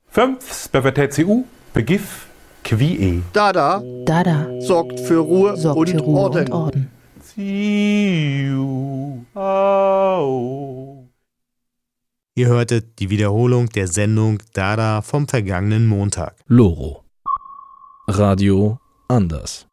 5 BWTCU, Begif, Qui. Dada sorgt für Ruhe und Orden. Ihr hörtet die Wiederholung der Sendung Dada vom vergangenen Montag. Loro. Radio anders.